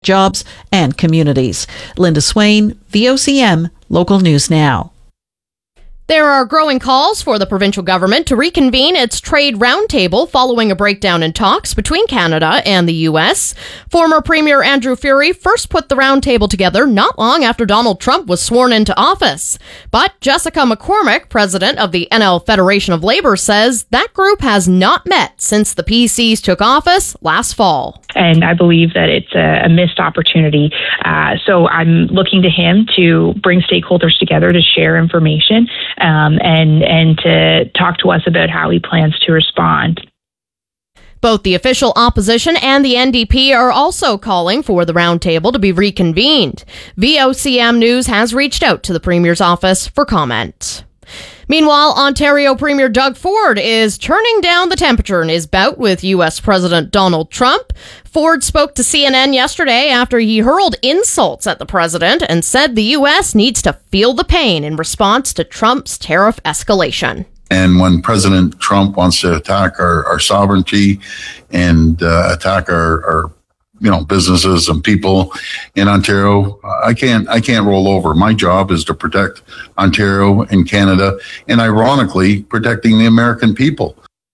jobs and communities. Linda Swain, VOCM, Local News Now. There are growing calls for the provincial government to reconvene its trade roundtable following a breakdown in talks between Canada and the U.S. Former Premier Andrew Furey first put the roundtable together not long after Donald Trump was sworn into office. But Jessica McCormick, president of the NL Federation of Labor, says that group has not met since the PCs took office last fall. And I believe that it's a missed opportunity. So I'm looking to him to bring stakeholders together to share information and to talk to us about how he plans to respond. Both the official opposition and the NDP are also calling for the roundtable to be reconvened. VOCM News has reached out to the Premier's office for comment. Meanwhile, Ontario Premier Doug Ford is turning down the temperature in his bout with U.S. President Donald Trump. Ford spoke to CNN yesterday after he hurled insults at the president and said the U.S. needs to feel the pain in response to Trump's tariff escalation. And when President Trump wants to attack our sovereignty and attack our businesses and people in Ontario, I can't roll over. My job is to protect Ontario and Canada, and ironically, protecting the American people.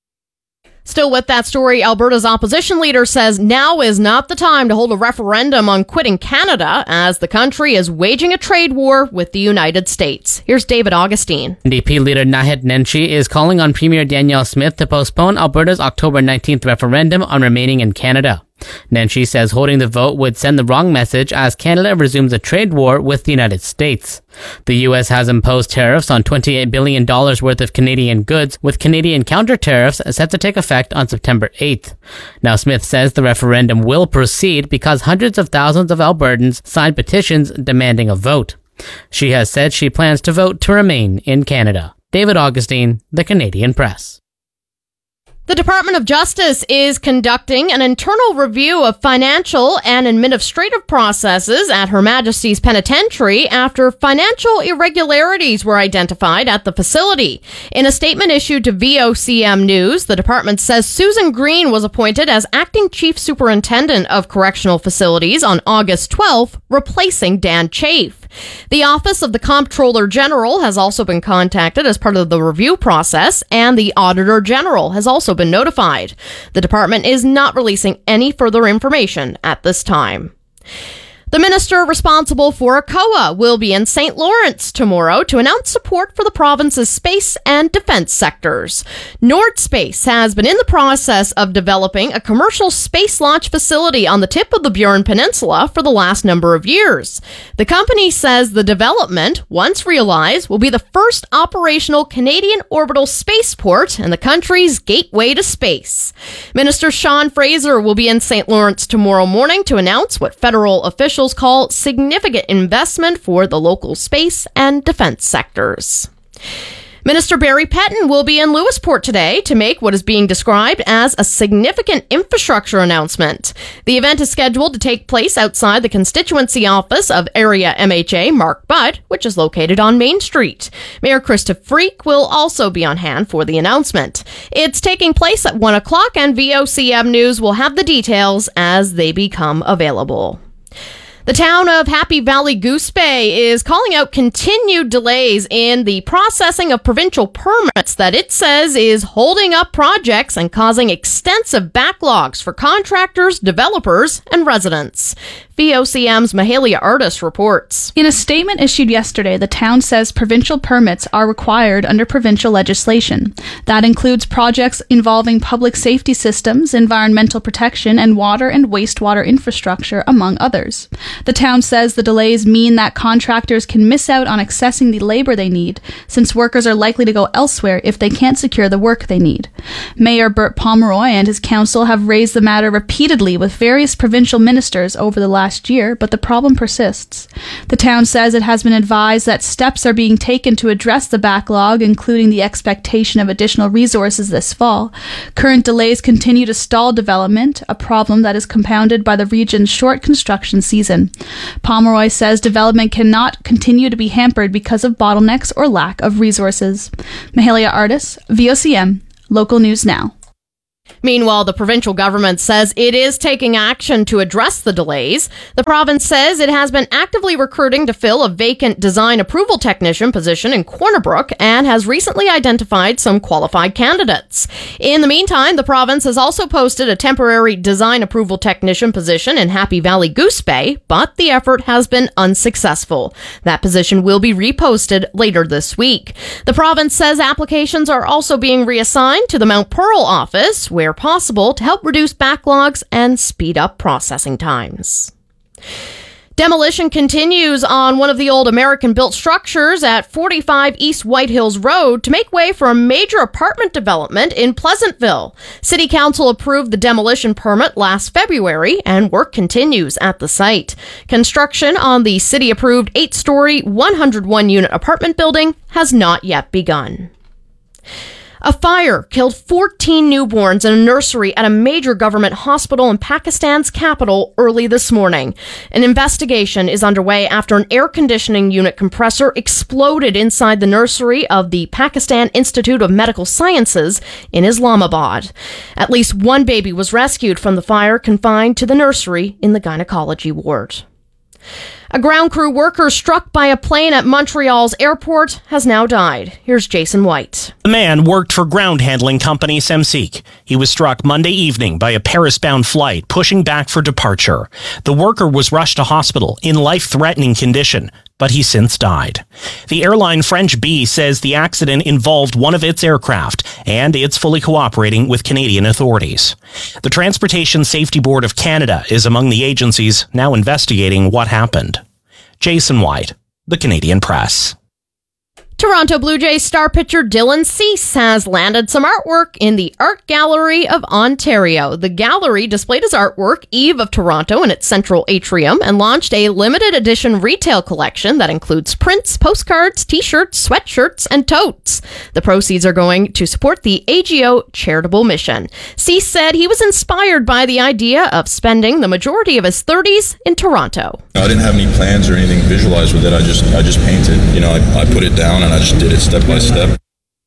Still with that story, Alberta's opposition leader says now is not the time to hold a referendum on quitting Canada as the country is waging a trade war with the United States. Here's David Augustine. NDP leader Naheed Nenshi is calling on Premier Danielle Smith to postpone Alberta's October 19th referendum on remaining in Canada. Nenshi says holding the vote would send the wrong message as Canada resumes a trade war with the United States. The U.S. has imposed tariffs on $28 billion worth of Canadian goods, with Canadian counter tariffs set to take effect on September 8th. Now, Smith says the referendum will proceed because hundreds of thousands of Albertans signed petitions demanding a vote. She has said she plans to vote to remain in Canada. David Augustine, The Canadian Press. The Department of Justice is conducting an internal review of financial and administrative processes at Her Majesty's Penitentiary after financial irregularities were identified at the facility. In a statement issued to VOCM News, the department says Susan Green was appointed as acting chief superintendent of correctional facilities on August 12th, replacing Dan Chafe. The Office of the Comptroller General has also been contacted as part of the review process, and the Auditor General has also been notified. The department is not releasing any further information at this time. The minister responsible for ACOA will be in St. Lawrence tomorrow to announce support for the province's space and defense sectors. Nordspace has been in the process of developing a commercial space launch facility on the tip of the Burin Peninsula for the last number of years. The company says the development, once realized, will be the first operational Canadian orbital spaceport and the country's gateway to space. Minister Sean Fraser will be in St. Lawrence tomorrow morning to announce what federal officials call significant investment for the local space and defense sectors. Minister Barry Pettin will be in Lewisport today to make what is being described as a significant infrastructure announcement. The event is scheduled to take place outside the constituency office of area MHA Mark Butt, which is located on Main Street. Mayor Krista Freak will also be on hand for the announcement. It's taking place at 1 o'clock, and VOCM News will have the details as they become available. The town of Happy Valley Goose Bay is calling out continued delays in the processing of provincial permits that it says is holding up projects and causing extensive backlogs for contractors, developers, and residents. VOCM's Mahalia Artis reports. In a statement issued yesterday, the town says provincial permits are required under provincial legislation. That includes projects involving public safety systems, environmental protection, and water and wastewater infrastructure, among others. The town says the delays mean that contractors can miss out on accessing the labor they need, since workers are likely to go elsewhere if they can't secure the work they need. Mayor Bert Pomeroy and his council have raised the matter repeatedly with various provincial ministers over the last year, but the problem persists. The town says it has been advised that steps are being taken to address the backlog, including the expectation of additional resources this fall. Current delays continue to stall development, a problem that is compounded by the region's short construction season. Pomeroy says development cannot continue to be hampered because of bottlenecks or lack of resources. Mahalia Artis, VOCM, Local News Now. Meanwhile, the provincial government says it is taking action to address the delays. The province says it has been actively recruiting to fill a vacant design approval technician position in Corner Brook and has recently identified some qualified candidates. In the meantime, the province has also posted a temporary design approval technician position in Happy Valley Goose Bay, but the effort has been unsuccessful. That position will be reposted later this week. The province says applications are also being reassigned to the Mount Pearl office, where possible, to help reduce backlogs and speed up processing times. Demolition continues on one of the old American-built structures at 45 East White Hills Road to make way for a major apartment development in Pleasantville. City Council approved the demolition permit last February, and work continues at the site. Construction on the city-approved 8-story, 101-unit apartment building has not yet begun. A fire killed 14 newborns in a nursery at a major government hospital in Pakistan's capital early this morning. An investigation is underway after an air conditioning unit compressor exploded inside the nursery of the Pakistan Institute of Medical Sciences in Islamabad. At least one baby was rescued from the fire, confined to the nursery in the gynecology ward. A ground crew worker struck by a plane at Montreal's airport has now died. Here's Jason White. The man worked for ground handling company Semseek. He was struck Monday evening by a Paris-bound flight pushing back for departure. The worker was rushed to hospital in life-threatening condition, but he since died. The airline French Bee says the accident involved one of its aircraft, and it's fully cooperating with Canadian authorities. The Transportation Safety Board of Canada is among the agencies now investigating what happened. Jason White, The Canadian Press. Toronto Blue Jays star pitcher Dylan Cease has landed some artwork in the Art Gallery of Ontario. The gallery displayed his artwork eve of Toronto in its central atrium and launched a limited edition retail collection that includes prints, postcards, t-shirts, sweatshirts, and totes. The proceeds are going to support the AGO charitable mission. Cease said he was inspired by the idea of spending the majority of his 30s in Toronto. I didn't have any plans or anything visualized with it. I just painted. I put it down and I just did it step by step.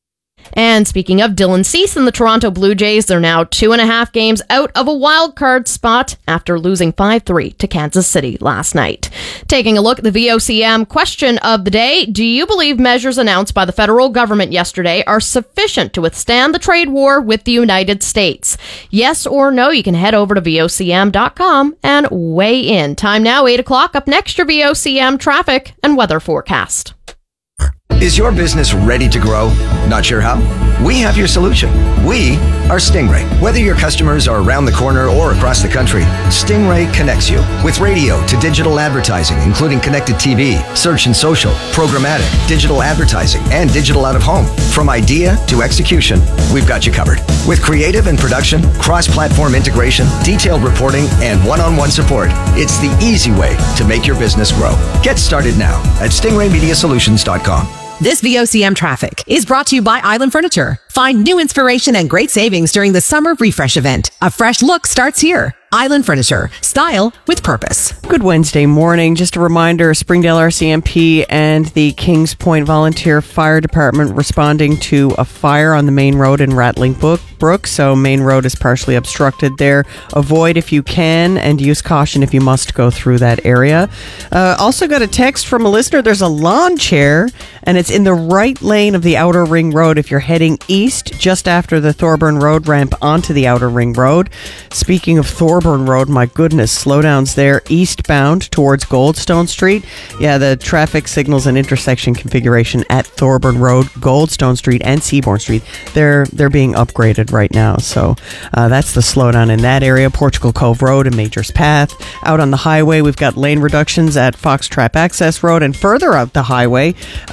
And speaking of Dylan Cease and the Toronto Blue Jays, they're now 2.5 games out of a wild card spot after losing 5-3 to Kansas City last night. Taking a look at the VOCM question of the day, do you believe measures announced by the federal government yesterday are sufficient to withstand the trade war with the United States? Yes or no, you can head over to VOCM.com and weigh in. Time now, 8 o'clock. Up next, your VOCM traffic and weather forecast. Is your business ready to grow? Not sure how? We have your solution. We are Stingray. Whether your customers are around the corner or across the country, Stingray connects you with radio to digital advertising, including connected TV, search and social, programmatic, digital advertising, and digital out of home. From idea to execution, we've got you covered. With creative and production, cross-platform integration, detailed reporting, and one-on-one support, it's the easy way to make your business grow. Get started now at stingraymediasolutions.com. This VOCM traffic is brought to you by Island Furniture. Find new inspiration and great savings during the summer refresh event. A fresh look starts here. Island Furniture. Style with purpose. Good Wednesday morning. Just a reminder, Springdale RCMP and the Kings Point Volunteer Fire Department responding to a fire on the main road in Rattling Brook. So main road is partially obstructed there. Avoid if you can and use caution if you must go through that area. Also got a text from a listener. There's a lawn chair and it's in the right lane of the Outer Ring Road if you're heading east just after the Thorburn Road ramp onto the Outer Ring Road. Speaking of Thorburn Road, my goodness, slowdowns there eastbound towards Goldstone Street. Yeah, the traffic signals and intersection configuration at Thorburn Road, Goldstone Street, and Seabourn Street, they're being upgraded right now. So that's the slowdown in that area. Portugal Cove Road and Majors Path. Out on the highway, we've got lane reductions at Fox Trap Access Road, and further out the highway,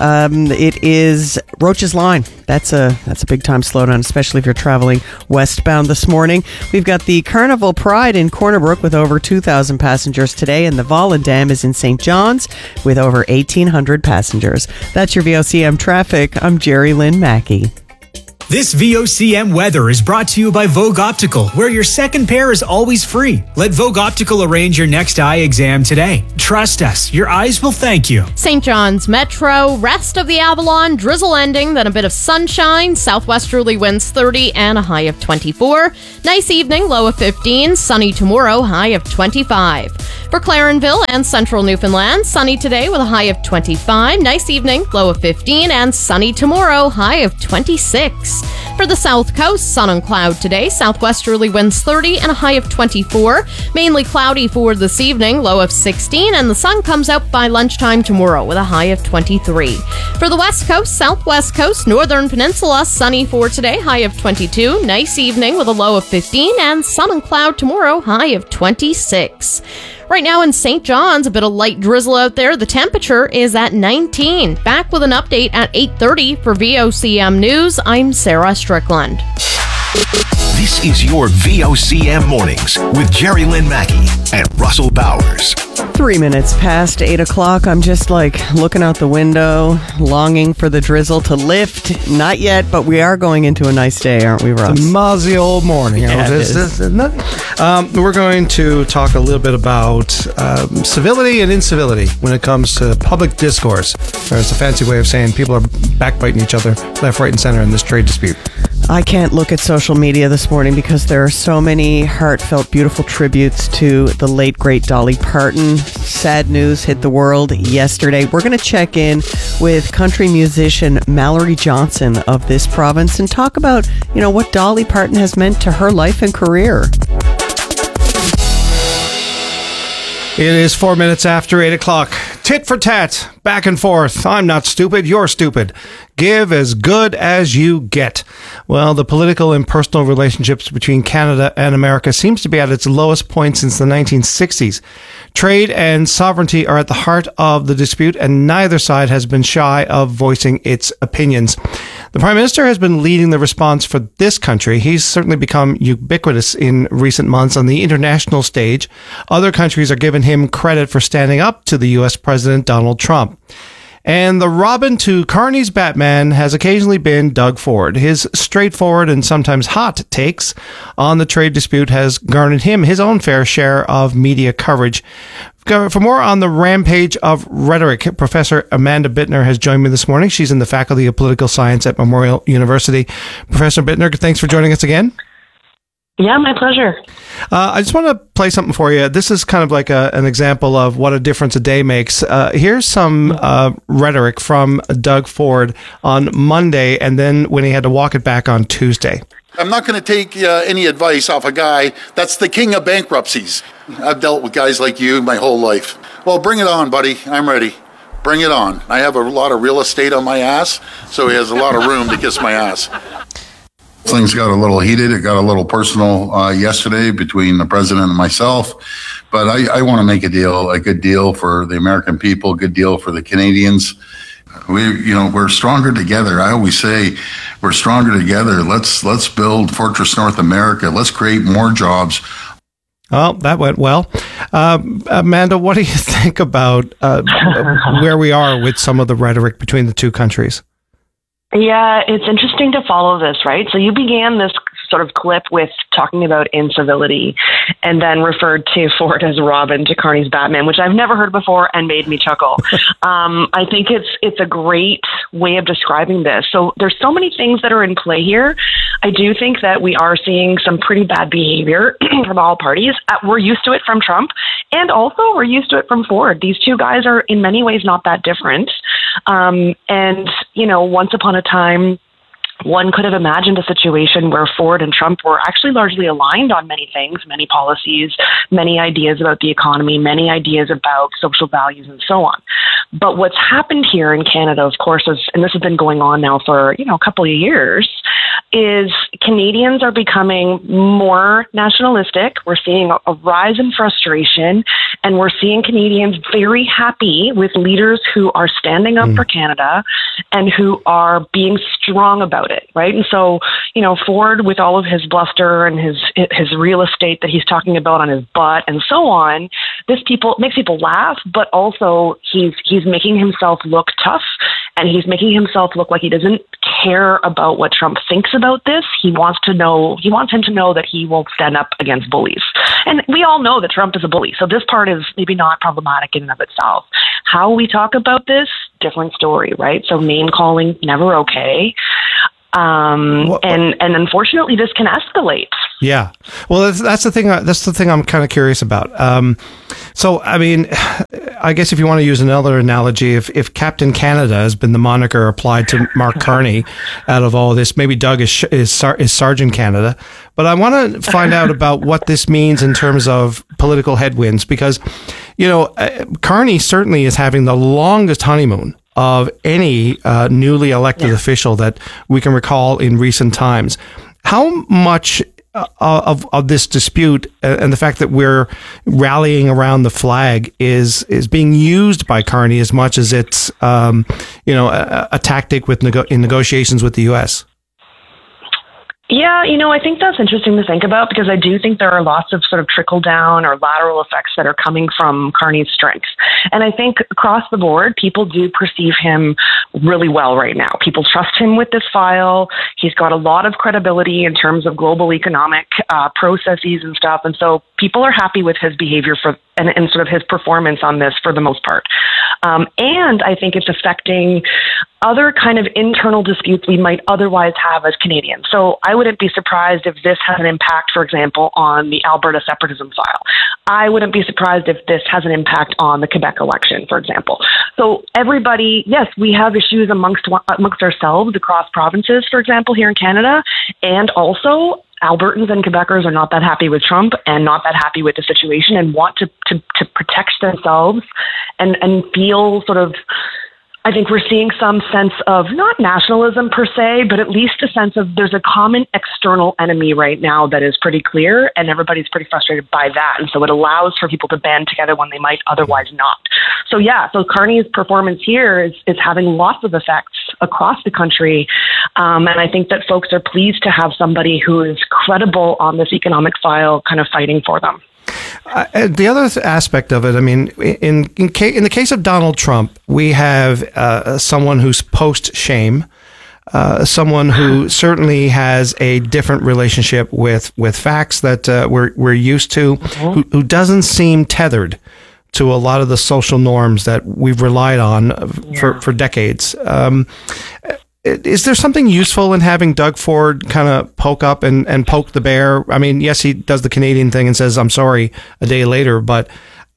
it is Roach's Line. That's a big time slowdown, especially if you're traveling westbound this morning. We've got the Carnival Pride in Corner Brook with over 2,000 passengers today, and the Volendam is in St. John's with over 1,800 passengers. That's your VOCM traffic. I'm Jerry Lynn Mackey. This VOCM weather is brought to you by Vogue Optical, where your second pair is always free. Let Vogue Optical arrange your next eye exam today. Trust us, your eyes will thank you. St. John's Metro, rest of the Avalon, drizzle ending, then a bit of sunshine, southwesterly winds 30 and a high of 24. Nice evening, low of 15, sunny tomorrow, high of 25. For Clarenville and central Newfoundland, sunny today with a high of 25. Nice evening, low of 15, and sunny tomorrow, high of 26. For the South Coast, sun and cloud today, southwesterly winds 30 and a high of 24. Mainly cloudy for this evening, low of 16, and the sun comes out by lunchtime tomorrow with a high of 23. For the West Coast, Southwest Coast, Northern Peninsula, sunny for today, high of 22. Nice evening with a low of 15, and sun and cloud tomorrow, high of 26. Right now in St. John's, a bit of light drizzle out there. The temperature is at 19. Back with an update at 8:30 for VOCM News. I'm Sarah Strickland. This is your VOCM Mornings with Jerry Lynn Mackey and Russell Bowers. 3 minutes past 8 o'clock. I'm just looking out the window, longing for the drizzle to lift. Not yet, but we are going into a nice day, aren't we, Russ? It's a muzzy old morning. Yeah, We're going to talk a little bit about civility and incivility when it comes to public discourse. There's a fancy way of saying people are backbiting each other left, right, and center in this trade dispute. I can't look at social media this morning because there are so many heartfelt, beautiful tributes to the late, great Dolly Parton. Sad news hit the world yesterday. We're going to check in with country musician Mallory Johnson of this province and talk about, what Dolly Parton has meant to her life and career. It is 4 minutes after 8 o'clock. Tit for tat, back and forth. I'm not stupid, you're stupid. Give as good as you get. Well, the political and personal relationships between Canada and America seems to be at its lowest point since the 1960s. Trade and sovereignty are at the heart of the dispute, and neither side has been shy of voicing its opinions. The Prime Minister has been leading the response for this country. He's certainly become ubiquitous in recent months on the international stage. Other countries are giving him credit for standing up to the U.S. President Donald Trump. And the Robin to Carney's Batman has occasionally been Doug Ford. His straightforward and sometimes hot takes on the trade dispute has garnered him his own fair share of media coverage. For more on the rampage of rhetoric, Professor Amanda Bittner has joined me this morning. She's in the Faculty of Political Science at Memorial University. Professor Bittner, thanks for joining us again. Yeah, my pleasure. I just want to play something for you. This is kind of like an example of what a difference a day makes. Here's some rhetoric from Doug Ford on Monday, and then when he had to walk it back on Tuesday. I'm not going to take any advice off a guy that's the king of bankruptcies. I've dealt with guys like you my whole life. Well, bring it on, buddy. I'm ready. Bring it on. I have a lot of real estate on my ass, so he has a lot of room to kiss my ass. Things got a little heated. It got a little personal yesterday between the president and myself. But I want to make a good deal for the American people, a good deal for the Canadians. We're stronger together. I always say we're stronger together. Let's build Fortress North America. Let's create more jobs. Well, that went well. Amanda, what do you think about where we are with some of the rhetoric between the two countries? Yeah, it's interesting to follow this, right? So you began this sort of clip with talking about incivility and then referred to Ford as Robin to Carney's Batman, which I've never heard before and made me chuckle. I think it's a great way of describing this. So there's so many things that are in play here. I do think that we are seeing some pretty bad behavior from all parties. We're used to it from Trump, and also we're used to it from Ford. These two guys are in many ways not that different. And, once upon a time, one could have imagined a situation where Ford and Trump were actually largely aligned on many things, many policies, many ideas about the economy, many ideas about social values and so on. But what's happened here in Canada, of course, and this has been going on now for, a couple of years, is Canadians are becoming more nationalistic. We're seeing a rise in frustration, and we're seeing Canadians very happy with leaders who are standing up for Canada and who are being strong about it, right? And so, Ford, with all of his bluster and his real estate that he's talking about on his butt and so on, makes people laugh, but also he's making himself look tough, and he's making himself look like he doesn't care about what Trump thinks about this. He wants him to know that he won't stand up against bullies. And we all know that Trump is a bully. So this part is maybe not problematic in and of itself. How we talk about this, different story, right? So name calling, never okay. And unfortunately, this can escalate. Yeah. Well, that's the thing. That's the thing I'm kind of curious about. So, I mean, I guess if you want to use another analogy, if Captain Canada has been the moniker applied to Mark Carney out of all this, maybe Doug is Sergeant Canada. But I want to find out about what this means in terms of political headwinds, because, Carney certainly is having the longest honeymoon of any newly elected official that we can recall in recent times. How much of this dispute and the fact that we're rallying around the flag is being used by Carney as much as it's a tactic with in negotiations with the U.S.? Yeah, I think that's interesting to think about, because I do think there are lots of sort of trickle down or lateral effects that are coming from Carney's strengths. And I think across the board, people do perceive him really well right now. People trust him with this file. He's got a lot of credibility in terms of global economic processes and stuff. And so people are happy with his behavior and sort of his performance on this for the most part. And I think it's affecting other kind of internal disputes we might otherwise have as Canadians. So I wouldn't be surprised if this has an impact, for example, on the Alberta separatism file. I wouldn't be surprised if this has an impact on the Quebec election, for example. So everybody, yes, we have issues amongst ourselves across provinces, for example, here in Canada, and also Albertans and Quebecers are not that happy with Trump and not that happy with the situation and want to protect themselves and feel sort of, I think we're seeing some sense of not nationalism per se, but at least a sense of there's a common external enemy right now that is pretty clear, and everybody's pretty frustrated by that. And so it allows for people to band together when they might otherwise not. So Carney's performance here is having lots of effects across the country. And I think that folks are pleased to have somebody who is credible on this economic file kind of fighting for them. The other aspect of it, I mean, in the case of Donald Trump, we have someone who's post-shame, someone who certainly has a different relationship with facts that we're used to, who doesn't seem tethered to a lot of the social norms that we've relied on for decades. Is there something useful in having Doug Ford kind of poke up and poke the bear? I mean, yes, he does the Canadian thing and says, I'm sorry, a day later, but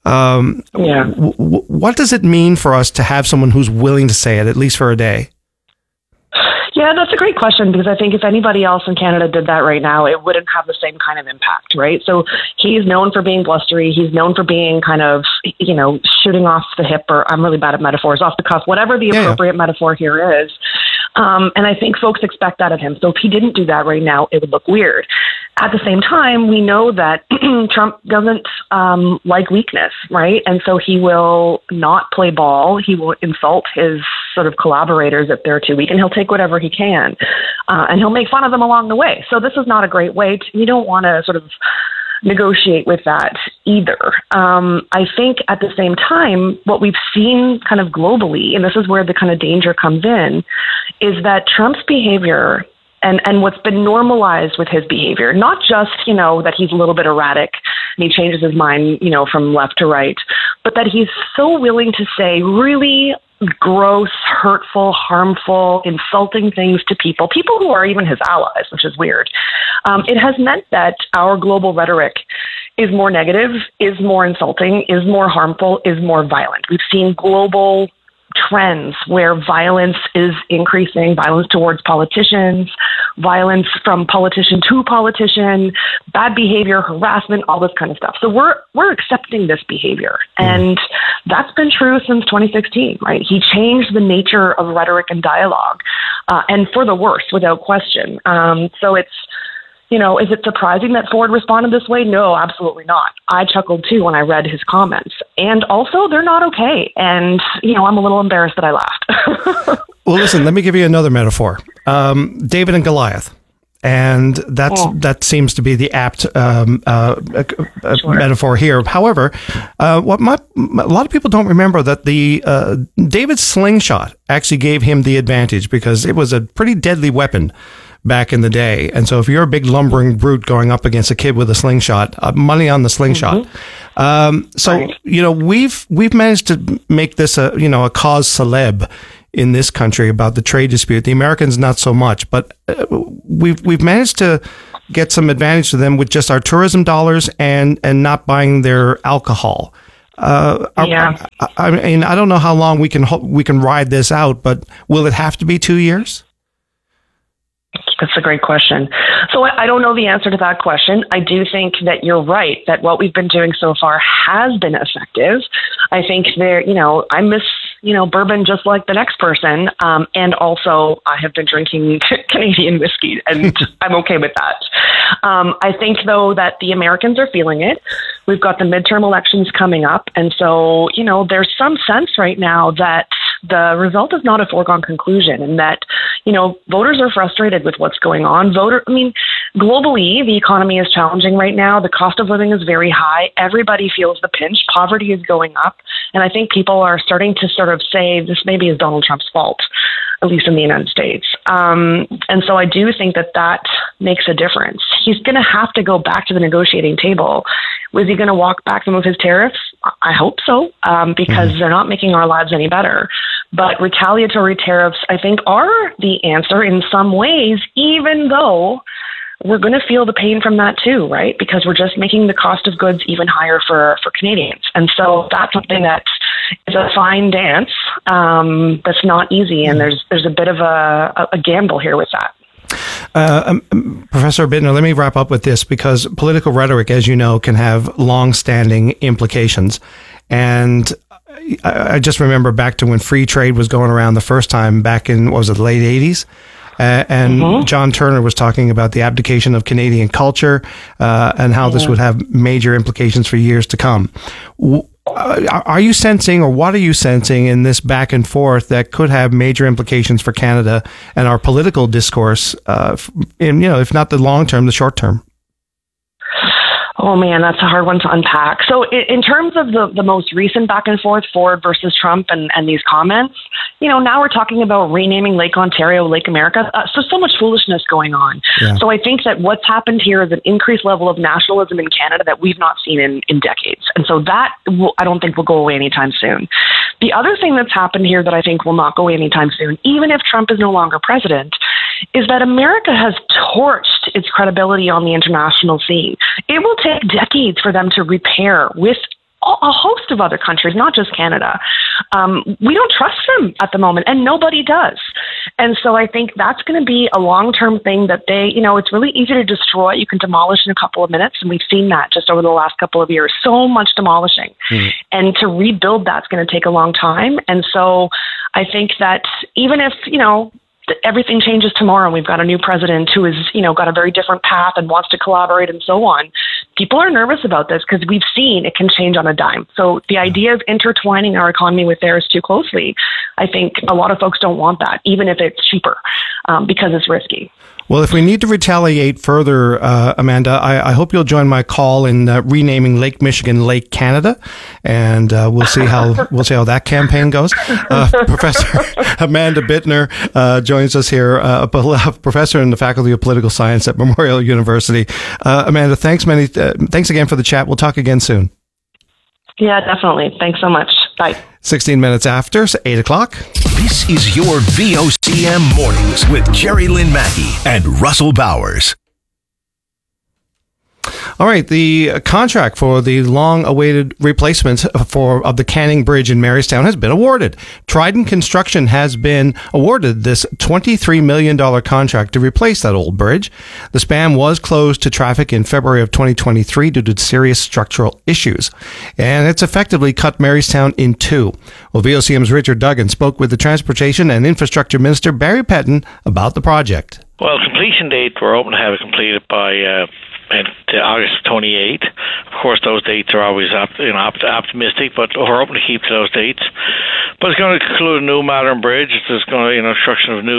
what does it mean for us to have someone who's willing to say it, at least for a day? Yeah, that's a great question, because I think if anybody else in Canada did that right now, it wouldn't have the same kind of impact, right? So he's known for being blustery. He's known for being kind of, shooting off the hip, or I'm really bad at metaphors, off the cuff, whatever the appropriate metaphor here is. And I think folks expect that of him. So if he didn't do that right now, it would look weird. At the same time, we know that Trump doesn't like weakness, right? And so he will not play ball. He will insult his sort of collaborators if they're too weak, and he'll take whatever he can. And he'll make fun of them along the way. So this is not a great way. You don't want to sort of negotiate with that either. I think at the same time, what we've seen kind of globally, and this is where the kind of danger comes in, is that Trump's behavior and what's been normalized with his behavior, not just, that he's a little bit erratic and he changes his mind, from left to right, but that he's so willing to say really gross, hurtful, harmful, insulting things to people who are even his allies, which is weird. It has meant that our global rhetoric is more negative, is more insulting, is more harmful, is more violent. We've seen global trends where violence is increasing, violence towards politicians, violence from politician to politician, bad behavior, harassment, all this kind of stuff. So we're accepting this behavior. And that's been true since 2016, right? He changed the nature of rhetoric and dialogue, and for the worse, without question. So it's, is it surprising that Ford responded this way? No, absolutely not. I chuckled too when I read his comments. And also, they're not okay. And, I'm a little embarrassed that I laughed. Well, listen, let me give you another metaphor. David and Goliath. And that seems to be the apt metaphor here. However, a lot of people don't remember that the David's slingshot actually gave him the advantage because it was a pretty deadly weapon back in the day. And so if you're a big lumbering brute going up against a kid with a slingshot, money on the slingshot. We've managed to make this a cause celeb in this country about the trade dispute. The Americans not so much, but we've managed to get some advantage to them with just our tourism dollars and not buying their alcohol. I mean, I don't know how long we can ride this out, but will it have to be 2 years? That's a great question. So I don't know the answer to that question. I do think that you're right, that what we've been doing so far has been effective. I think I miss, bourbon just like the next person. And also I have been drinking Canadian whiskey and I'm okay with that. I think though that the Americans are feeling it. We've got the midterm elections coming up. And so, there's some sense right now that the result is not a foregone conclusion and that, voters are frustrated with what's going on. Globally, the economy is challenging right now. The cost of living is very high. Everybody feels the pinch. Poverty is going up. And I think people are starting to sort of say this maybe is Donald Trump's fault, at least in the United States. And so I do think that makes a difference. He's going to have to go back to the negotiating table. Was he going to walk back some of his tariffs? I hope so, because they're not making our lives any better. But retaliatory tariffs, I think, are the answer in some ways, even though we're going to feel the pain from that too, right? Because we're just making the cost of goods even higher for Canadians. And so that's something that is a fine dance that's not easy. And there's a bit of a gamble here with that. Professor Bittner, let me wrap up with this because political rhetoric, as you know, can have long-standing implications. And I just remember back to when free trade was going around the first time back in, the late 80s? And John Turner was talking about the abdication of Canadian culture and how this would have major implications for years to come. Are you sensing, or what are you sensing in this back and forth that could have major implications for Canada and our political discourse if not the long term, the short term? Oh man, that's a hard one to unpack. So in terms of the most recent back and forth, Ford versus Trump and these comments, now we're talking about renaming Lake Ontario, Lake America. So much foolishness going on. Yeah. So I think that what's happened here is an increased level of nationalism in Canada that we've not seen in decades. And so that I don't think will go away anytime soon. The other thing that's happened here that I think will not go away anytime soon, even if Trump is no longer president, is that America has torched its credibility on the international scene. It will take decades for them to repair with a host of other countries, not just Canada. We don't trust them at the moment, and nobody does. And so I think that's going to be a long-term thing that it's really easy to destroy. You can demolish in a couple of minutes, and we've seen that just over the last couple of years. So much demolishing. And to rebuild that's going to take a long time. And so I think that even if, everything changes tomorrow and we've got a new president who is, got a very different path and wants to collaborate and so on, people are nervous about this because we've seen it can change on a dime. So the idea of intertwining our economy with theirs too closely, I think a lot of folks don't want that, even if it's cheaper, because it's risky. Well, if we need to retaliate further, Amanda, I hope you'll join my call in renaming Lake Michigan Lake Canada, and we'll see how that campaign goes. Professor Amanda Bittner joins us here, a professor in the Faculty of Political Science at Memorial University. Amanda, thanks again for the chat. We'll talk again soon. Yeah, definitely. Thanks so much. Bye. 16 minutes after, 8 o'clock. This is your VOCM Mornings with Jerry Lynn Mackey and Russell Bowers. All right, the contract for the long-awaited replacement of the Canning Bridge in Marystown has been awarded. Trident Construction has been awarded this $23 million contract to replace that old bridge. The span was closed to traffic in February of 2023 due to serious structural issues, and it's effectively cut Marystown in two. Well, VOCM's Richard Duggan spoke with the Transportation and Infrastructure Minister Barry Pettin about the project. Well, completion date, we're hoping to have it completed by August 28th. Of course, those dates are always optimistic, but we're hoping to keep to those dates. But it's going to include a new modern bridge. There's going to, construction of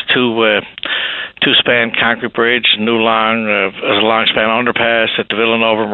two-span concrete bridge, a long span underpass at the Villanova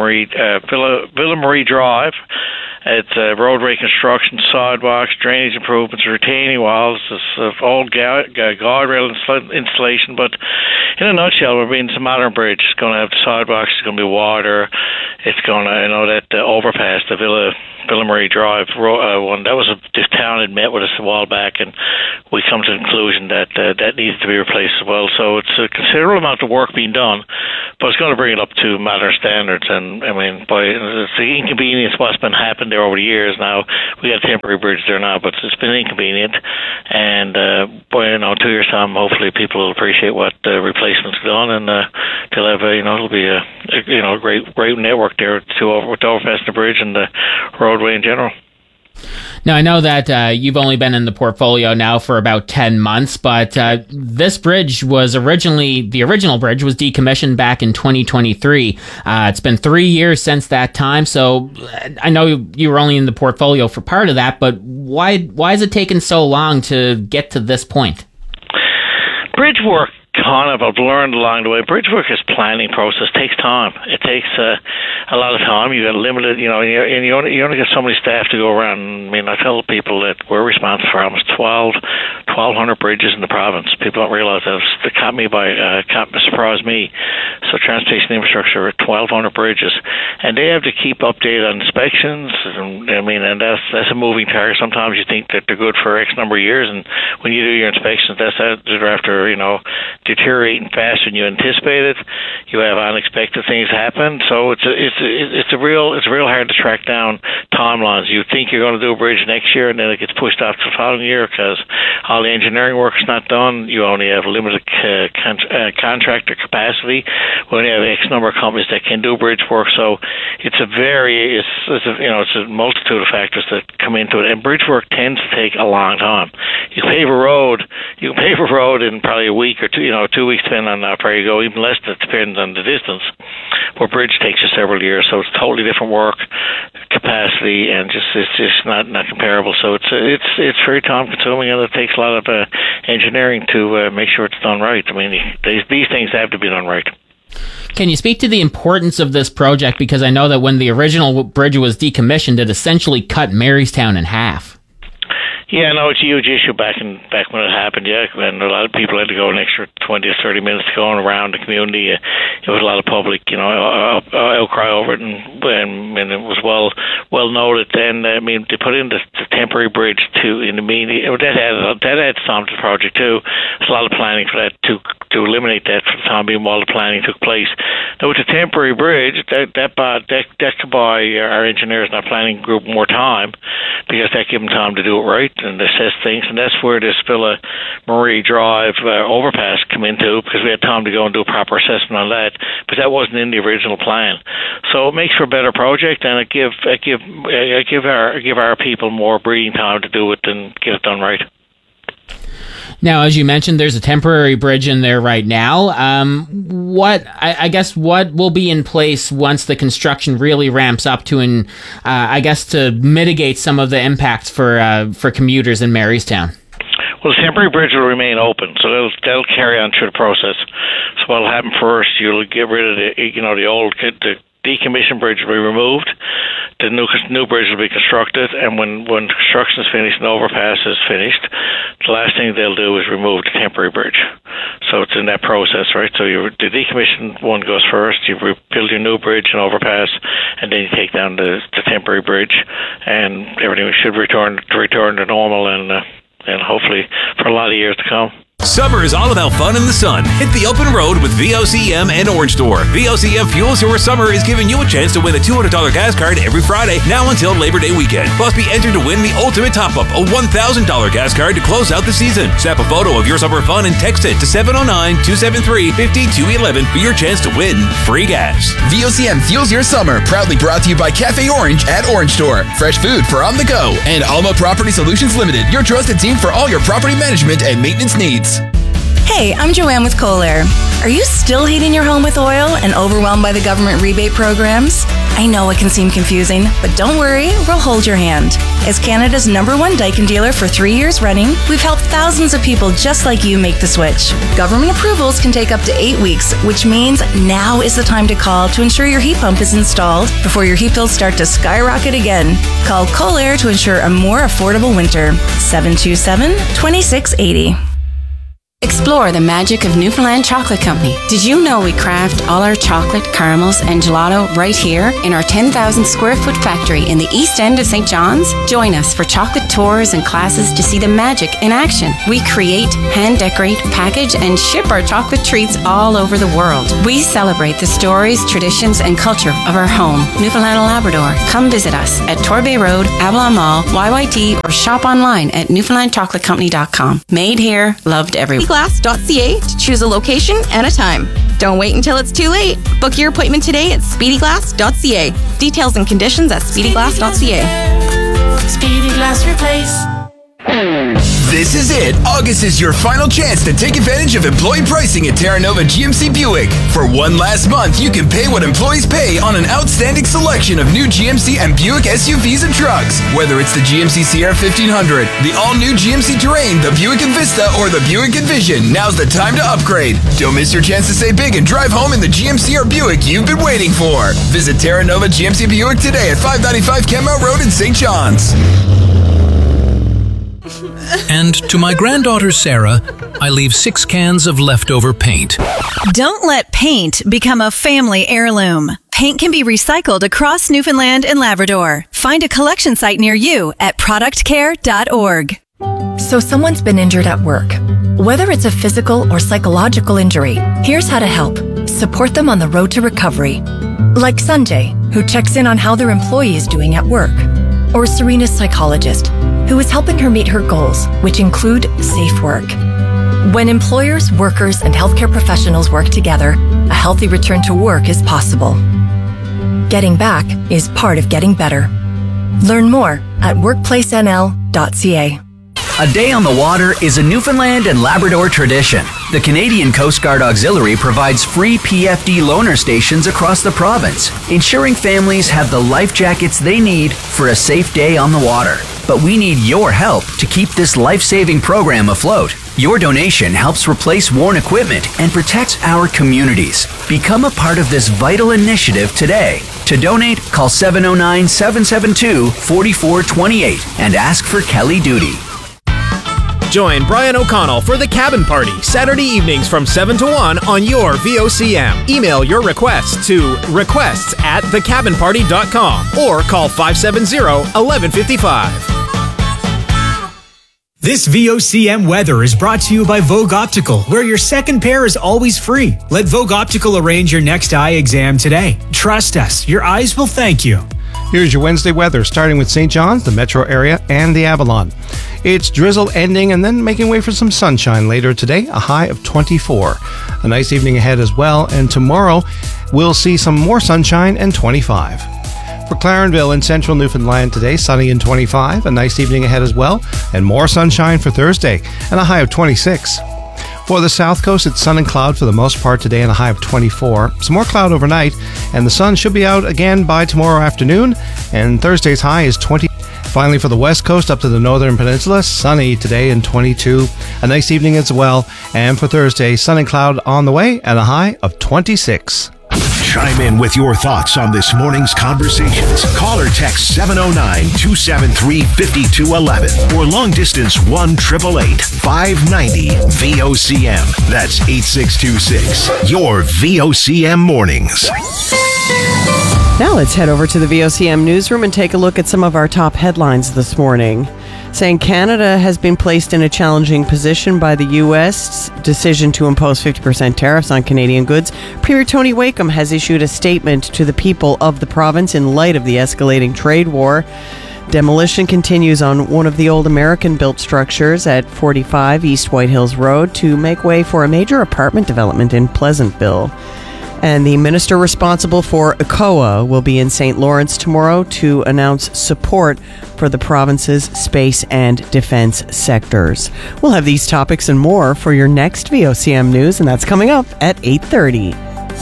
Villa Marie Drive. It's road reconstruction, sidewalks, drainage improvements, retaining walls, old guardrail installation. But in a nutshell, we're being some modern bridge. It's going to have sidewalks. It's going to be water. It's going to, that overpass, the Villa Marie Drive one. That was this town had met with us a while back, and we come to the conclusion that that needs to be replaced as well. So it's a considerable amount of work being done, but it's going to bring it up to modern standards. And it's the inconvenience what's been happening there over the years. Now we got a temporary bridge there now, but it's been inconvenient. And 2 years time, hopefully people will appreciate what the replacement's done, and they'll have it'll be a great network there with the overpass and the bridge and the roadway in general. Now, I know that you've only been in the portfolio now for about 10 months, but this bridge was the original bridge was decommissioned back in 2023. It's been 3 years since that time, so I know you were only in the portfolio for part of that, but why has it taken so long to get to this point? Bridge work, I've learned along the way, bridge work is planning process. Takes time. It takes a lot of time. You got limited, and you only get so many staff to go around. I tell people that we're responsible for almost 1,200 bridges in the province. People don't realize that. It surprised me. So transportation infrastructure, 1,200 bridges, and they have to keep updated on inspections. And that's a moving target. Sometimes you think that they're good for X number of years, and when you do your inspections, they're after deteriorating faster than you anticipated. You have unexpected things happen, so it's real hard to track down timelines. You think you're going to do a bridge next year, and then it gets pushed off to the following year because all the engineering work is not done. You only have limited contractor capacity. We only have X number of companies that can do bridge work, so it's a multitude of factors that come into it. And bridge work tends to take a long time. You can pave a road in probably a week or 2 weeks, depending on how far you go. Even less, that depends on the distance. Where bridge takes you several years, so it's totally different work, capacity, and it's just not comparable. So it's very time consuming, and it takes a lot of engineering to make sure it's done right. These things have to be done right. Can you speak to the importance of this project? Because I know that when the original bridge was decommissioned, it essentially cut Marystown in half. Yeah, no, it's a huge issue back when it happened, and a lot of people had to go an extra 20 or 30 minutes going around the community. There was a lot of public, outcry over it, and it was well noted. And they put in the temporary bridge in the media. That had some to the project too. There's a lot of planning for that to eliminate that for the time being while the planning took place. Now with the temporary bridge, that could buy our engineers and our planning group more time, because that gives them time to do it right and assess things, and that's where this Villa Marie Drive overpass come into, because we had time to go and do a proper assessment on that, but that wasn't in the original plan. So it makes for a better project, and it give our people more breathing time to do it and get it done right. Now, as you mentioned, there's a temporary bridge in there right now. What will be in place once the construction really ramps up to mitigate some of the impacts for commuters in Marystown? Well, the temporary bridge will remain open, so they'll carry on through the process. So what'll happen first, you'll get rid of the decommissioned bridge will be removed. The new bridge will be constructed, and when construction is finished and the overpass is finished, the last thing they'll do is remove the temporary bridge. So it's in that process, right? So the decommissioned one goes first, you build your new bridge and overpass, and then you take down the temporary bridge, and everything should return to normal, and hopefully for a lot of years to come. Summer is all about fun in the sun. Hit the open road with VOCM and Orange Store. VOCM Fuels Your Summer is giving you a chance to win a $200 gas card every Friday, now until Labor Day weekend. Plus, be entered to win the ultimate top-up, a $1,000 gas card to close out the season. Snap a photo of your summer fun and text it to 709-273-5211 for your chance to win free gas. VOCM Fuels Your Summer, proudly brought to you by Cafe Orange at Orange Store. Fresh food for on the go. And Alma Property Solutions Limited, your trusted team for all your property management and maintenance needs. Hey, I'm Joanne with Kohler. Are you still heating your home with oil and overwhelmed by the government rebate programs? I know it can seem confusing, but don't worry, we'll hold your hand. As Canada's #1 Daikin dealer for 3 years running, we've helped thousands of people just like you make the switch. Government approvals can take up to 8 weeks, which means now is the time to call to ensure your heat pump is installed before your heat bills start to skyrocket again. Call Kohler to ensure a more affordable winter. 727-2680. Explore the magic of Newfoundland Chocolate Company. Did you know we craft all our chocolate, caramels, and gelato right here in our 10,000 square foot factory in the east end of St. John's? Join us for chocolate tours and classes to see the magic in action. We create, hand decorate, package, and ship our chocolate treats all over the world. We celebrate the stories, traditions, and culture of our home, Newfoundland and Labrador. Come visit us at Torbay Road, Avalon Mall, YYT, or shop online at newfoundlandchocolatecompany.com. Made here, loved everywhere. SpeedyGlass.ca to choose a location and a time. Don't wait until it's too late. Book your appointment today at SpeedyGlass.ca. Details and conditions at SpeedyGlass.ca. Speedy Glass Replace. This is it. August is your final chance to take advantage of employee pricing at Terra Nova GMC Buick. For one last month, you can pay what employees pay on an outstanding selection of new GMC and Buick SUVs and trucks. Whether it's the GMC Sierra 1500, the all-new GMC Terrain, the Buick Envista, or the Buick Envision, now's the time to upgrade. Don't miss your chance to save big and drive home in the GMC or Buick you've been waiting for. Visit Terra Nova GMC Buick today at 595 Kenmount Road in St. John's. And to my granddaughter Sarah, I leave 6 cans of leftover paint. Don't let paint become a family heirloom. Paint can be recycled across Newfoundland and Labrador. Find a collection site near you at productcare.org. So someone's been injured at work. Whether it's a physical or psychological injury, here's how to help. Support them on the road to recovery. Like Sanjay, who checks in on how their employee is doing at work. Or Serena's psychologist, who is helping her meet her goals, which include safe work. When employers, workers, and healthcare professionals work together, a healthy return to work is possible. Getting back is part of getting better. Learn more at workplacenl.ca. A day on the water is a Newfoundland and Labrador tradition. The Canadian Coast Guard Auxiliary provides free PFD loaner stations across the province, ensuring families have the life jackets they need for a safe day on the water. But we need your help to keep this life-saving program afloat. Your donation helps replace worn equipment and protects our communities. Become a part of this vital initiative today. To donate, call 709-772-4428 and ask for Kelly Duty. Join Brian O'Connell for The Cabin Party, Saturday evenings from 7 to 1 on your VOCM. Email your requests to requests@thecabinparty.com or call 570-1155. This VOCM weather is brought to you by Vogue Optical, where your second pair is always free. Let Vogue Optical arrange your next eye exam today. Trust us, your eyes will thank you. Here's your Wednesday weather, starting with St. John's, the metro area, and the Avalon. It's drizzle ending and then making way for some sunshine later today, a high of 24. A nice evening ahead as well, and tomorrow we'll see some more sunshine and 25. For Clarenville in central Newfoundland today, sunny and 25. A nice evening ahead as well, and more sunshine for Thursday, and a high of 26. For the South Coast, it's sun and cloud for the most part today and a high of 24. Some more cloud overnight, and the sun should be out again by tomorrow afternoon, and Thursday's high is 20. Finally, for the West Coast up to the Northern Peninsula, sunny today and 22. A nice evening as well, and for Thursday, sun and cloud on the way and a high of 26. Chime in with your thoughts on this morning's conversations. Call or text 709-273-5211 or long distance 1-888-590-VOCM. That's 8626. Your VOCM mornings. Now let's head over to the VOCM newsroom and take a look at some of our top headlines this morning. Saying Canada has been placed in a challenging position by the U.S. decision to impose 50% tariffs on Canadian goods. Premier Tony Wakeham has issued a statement to the people of the province in light of the escalating trade war. Demolition continues on one of the old American-built structures at 45 East White Hills Road to make way for a major apartment development in Pleasantville. And the minister responsible for ECOA will be in St. Lawrence tomorrow to announce support for the province's space and defense sectors. We'll have these topics and more for your next VOCM news, and that's coming up at 8:30.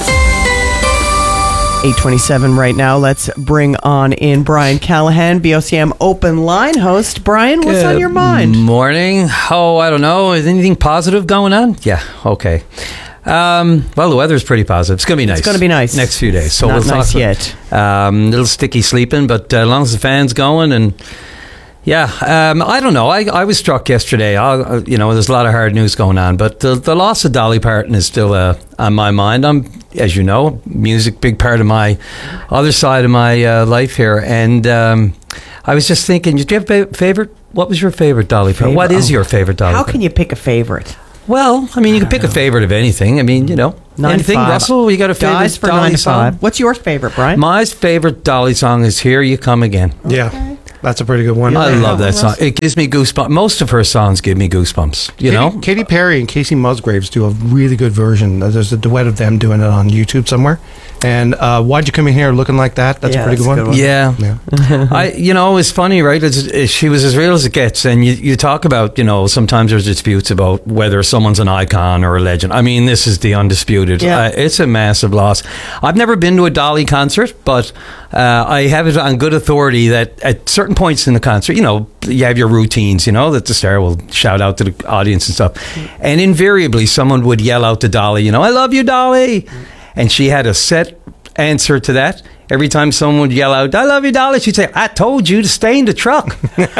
8:27 right now. Let's bring on in Brian Callahan, VOCM Open Line host. Brian, what's on your mind? Morning. Oh, I don't know. Is anything positive going on? Yeah, okay. Well, the weather's pretty positive. It's going to be nice. It's going to be nice. Next few days. So Not we'll nice talk yet. Little sticky sleeping, but as long as the fan's going and yeah, I don't know. I was struck yesterday. There's a lot of hard news going on, but the loss of Dolly Parton is still on my mind. I'm, as you know, music, big part of my other side of my life here. And I was just thinking, do you have a favorite? What was your favorite Dolly Parton? What is your favorite Dolly Parton? How can you pick a favorite? Well, I mean, you can pick a favorite of anything. I mean, anything. Russell, you got a favorite Guys for Dolly 9 to song? 5. What's your favorite, Brian? My favorite Dolly song is "Here You Come Again." Yeah. That's a pretty good one. I love that song. It gives me goosebumps. Most of her songs give me goosebumps. You know, Katy Perry and Casey Musgraves do a really good version. There's a duet of them doing it on YouTube somewhere. And Why'd You Come In Here Looking Like That? That's a pretty good one. Yeah. It's funny, right? She was as real as it gets. And you talk about, sometimes there's disputes about whether someone's an icon or a legend. I mean, this is the undisputed. Yeah. It's a massive loss. I've never been to a Dolly concert, but I have it on good authority that at certain points in the concert, you have your routines, that the star will shout out to the audience and stuff. And invariably, someone would yell out to Dolly, I love you, Dolly. And she had a set answer to that. Every time someone would yell out, I love you, Dolly, she'd say, I told you to stay in the truck.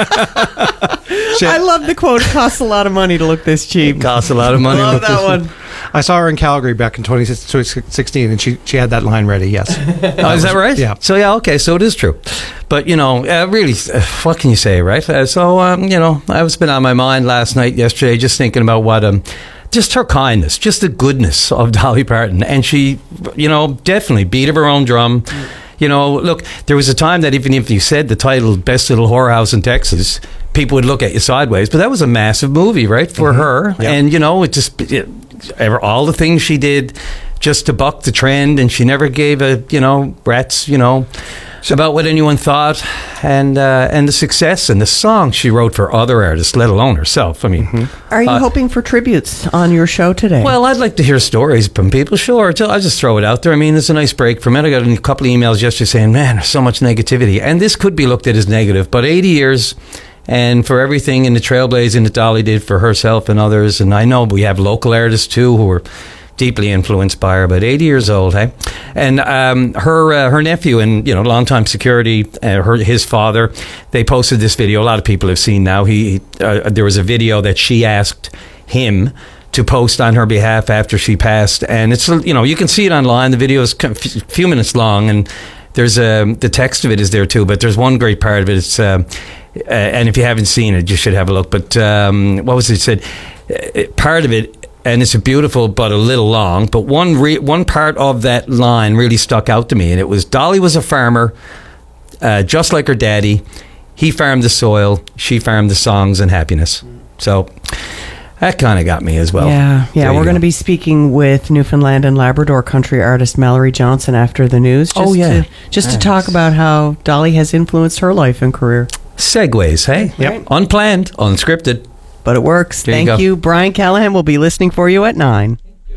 I love the quote, it costs a lot of money to look this cheap. It costs a lot of money. I love that one. I saw her in Calgary back in 2016, and she had that line ready, yes. Oh, is that right? Yeah. So, okay, so it is true. But, really, what can you say, right? I was been on my mind last night, yesterday, just thinking about what... just her kindness, just the goodness of Dolly Parton. And she, definitely beat of her own drum. Look, there was a time that even if you said the title, Best Little Whorehouse in Texas, people would look at you sideways. But that was a massive movie, right, for her. Yeah. And, all the things she did just to buck the trend. And she never gave a, rats, about what anyone thought, and the success and the songs she wrote for other artists, let alone herself. I mean, Are you hoping for tributes on your show today? Well, I'd like to hear stories from people. Sure, I'll just throw it out there. I mean, it's a nice break from it. I got a couple of emails yesterday saying, "Man, there's so much negativity," and this could be looked at as negative, but 80 years. And for everything in the trailblazing that Dolly did for herself and others, and I know we have local artists too who were deeply influenced by her, but 80 years old, hey? And her nephew and, longtime security, his father, they posted this video. A lot of people have seen now. There was a video that she asked him to post on her behalf after she passed. And it's, you can see it online. The video is a few minutes long, and there's the text of it is there too, but there's one great part of it. It's, and if you haven't seen it, you should have a look. But what was it said? Part of it, and it's beautiful but a little long, but one part of that line really stuck out to me, and it was, Dolly was a farmer, just like her daddy. He farmed the soil, she farmed the songs and happiness. So that kind of got me as well. Yeah. We're going to be speaking with Newfoundland and Labrador country artist Mallory Johnson after the news. To talk about how Dolly has influenced her life and career. Segues, hey? Yep. Unplanned, unscripted. But it works. Thank you. Brian Callahan will be listening for you at 9.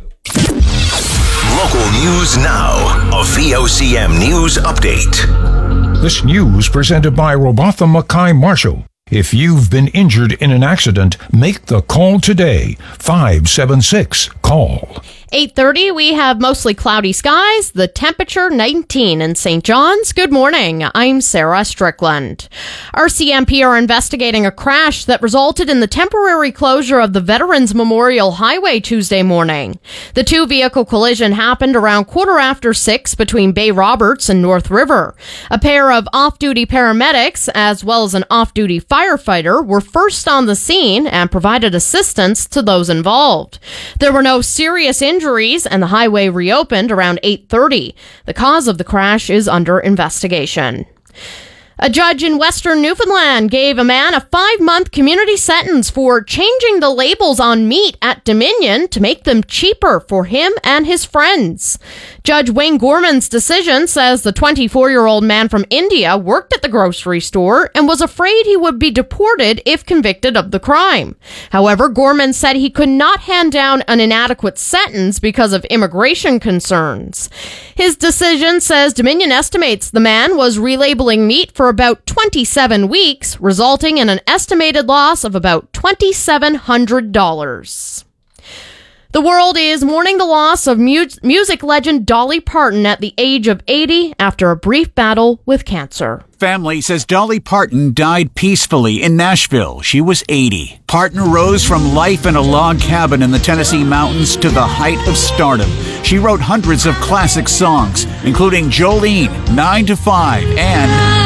Local news now. A VOCM news update. This news presented by Robotham Mackay Marshall. If you've been injured in an accident, make the call today. 576-CALL. 8:30, we have mostly cloudy skies, the temperature 19 in St. John's. Good morning, I'm Sarah Strickland. RCMP are investigating a crash that resulted in the temporary closure of the Veterans Memorial Highway Tuesday morning. The two-vehicle collision happened around 6:15 between Bay Roberts and North River. A pair of off-duty paramedics, as well as an off-duty firefighter, were first on the scene and provided assistance to those involved. There were no serious injuries, and the highway reopened around 8:30. The cause of the crash is under investigation. A judge in Western Newfoundland gave a man a 5-month community sentence for changing the labels on meat at Dominion to make them cheaper for him and his friends. Judge Wayne Gorman's decision says the 24-year-old man from India worked at the grocery store and was afraid he would be deported if convicted of the crime. However, Gorman said he could not hand down an inadequate sentence because of immigration concerns. His decision says Dominion estimates the man was relabeling meat for about 27 weeks, resulting in an estimated loss of about $2,700. The world is mourning the loss of music legend Dolly Parton at the age of 80 after a brief battle with cancer. Family says Dolly Parton died peacefully in Nashville. She was 80. Parton rose from life in a log cabin in the Tennessee mountains to the height of stardom. She wrote hundreds of classic songs, including Jolene, 9 to 5, and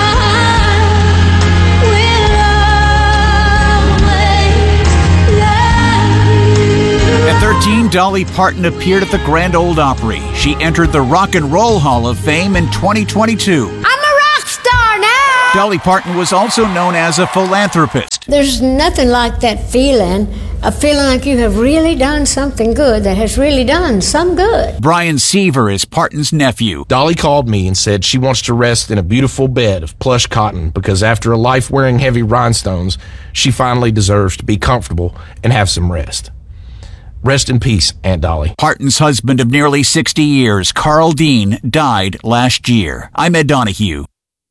at 13, Dolly Parton appeared at the Grand Ole Opry. She entered the Rock and Roll Hall of Fame in 2022. I'm a rock star now! Dolly Parton was also known as a philanthropist. There's nothing like that feeling, a feeling like you have really done something good, that has really done some good. Brian Seaver is Parton's nephew. Dolly called me and said she wants to rest in a beautiful bed of plush cotton because after a life wearing heavy rhinestones, she finally deserves to be comfortable and have some rest. Rest in peace, Aunt Dolly. Parton's husband of nearly 60 years, Carl Dean, died last year. I'm Ed Donahue.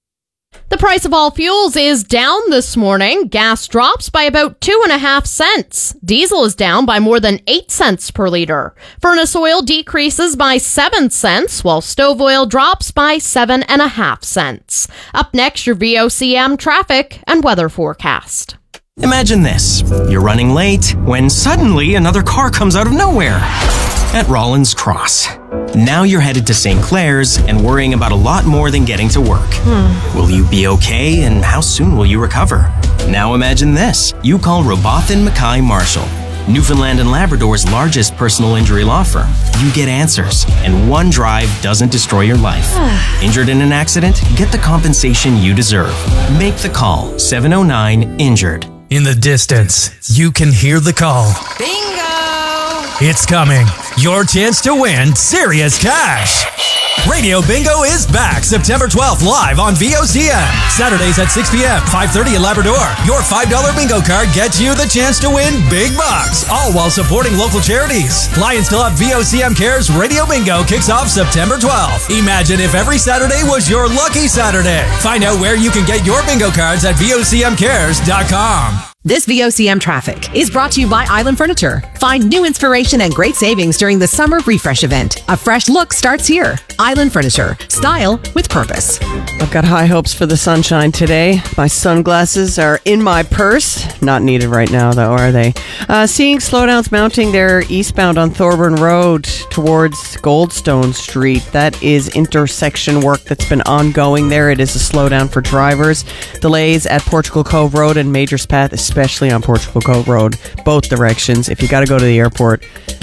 The price of all fuels is down this morning. Gas drops by about 2.5 cents. Diesel is down by more than 8 cents per liter. Furnace oil decreases by 7 cents, while stove oil drops by 7.5 cents. Up next, your VOCM traffic and weather forecast. Imagine this. You're running late when suddenly another car comes out of nowhere at Rollins Cross. Now you're headed to St. Clair's and worrying about a lot more than getting to work. Will you be okay, and how soon will you recover? Now imagine this. You call Robotham Mackay Marshall, Newfoundland and Labrador's largest personal injury law firm. You get answers, and one drive doesn't destroy your life. Injured in an accident? Get the compensation you deserve. Make the call. 709-INJURED. In the distance, you can hear the call. Bingo! It's coming. Your chance to win serious cash. Radio Bingo is back September 12th live on VOCM. Saturdays at 6 p.m., 5:30 in Labrador. Your $5 bingo card gets you the chance to win big bucks, all while supporting local charities. Lions Club VOCM Cares Radio Bingo kicks off September 12th. Imagine if every Saturday was your lucky Saturday. Find out where you can get your bingo cards at VOCMcares.com. This VOCM traffic is brought to you by Island Furniture. Find new inspiration and great savings during the Summer Refresh event. A fresh look starts here. Island Furniture. Style with purpose. I've got high hopes for the sunshine today. My sunglasses are in my purse. Not needed right now, though, are they? Seeing slowdowns mounting there eastbound on Thorburn Road towards Goldstone Street. That is intersection work that's been ongoing there. It is a slowdown for drivers. Delays at Portugal Cove Road and Majors Path, especially on Portugal Cove Road, both directions. If you got to go to the airport,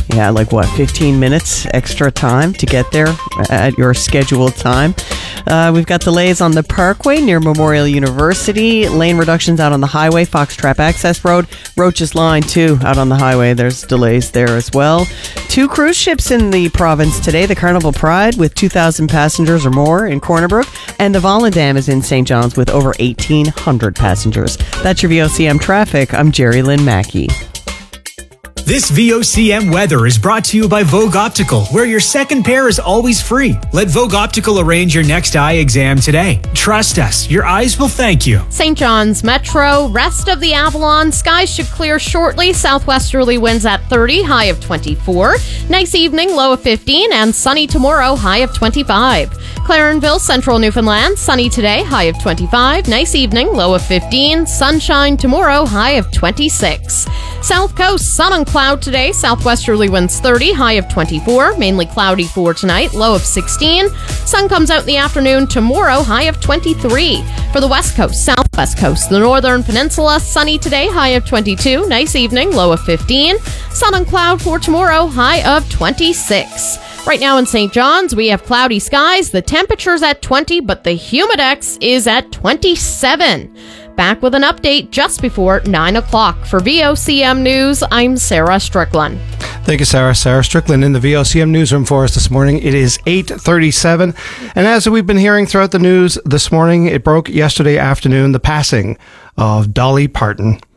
15 minutes extra time to get there at your scheduled time. We've got delays on the Parkway near Memorial University. Lane reductions out on the highway, Foxtrap Access Road. Roach's Line, too, out on the highway. There's delays there as well. 2 cruise ships in the province today. The Carnival Pride with 2,000 passengers or more in Corner Brook. And the Volendam is in St. John's with over 1,800 passengers. That's your VOCM traffic. I'm Jerry Lynn Mackey. This VOCM weather is brought to you by Vogue Optical, where your second pair is always free. Let Vogue Optical arrange your next eye exam today. Trust us, your eyes will thank you. St. John's Metro, rest of the Avalon, skies should clear shortly. Southwesterly winds at 30, high of 24. Nice evening, low of 15, and sunny tomorrow, high of 25. Clarenville, Central Newfoundland, sunny today, high of 25. Nice evening, low of 15. Sunshine tomorrow, high of 26. South Coast, sun and cloud today. Southwesterly winds 30, high of 24. Mainly cloudy for tonight, low of 16. Sun comes out in the afternoon tomorrow, high of 23. For the West Coast, Southwest Coast, the Northern Peninsula, sunny today, high of 22. Nice evening, low of 15. Sun and cloud for tomorrow, high of 26. Right now in St. John's, we have cloudy skies. The temperature's at 20, but the humidex is at 27. Back with an update just before 9 o'clock. For VOCM News, I'm Sarah Strickland. Thank you, Sarah. Sarah Strickland in the VOCM newsroom for us this morning. It is 8:37. And as we've been hearing throughout the news this morning, it broke yesterday afternoon, the passing of Dolly Parton.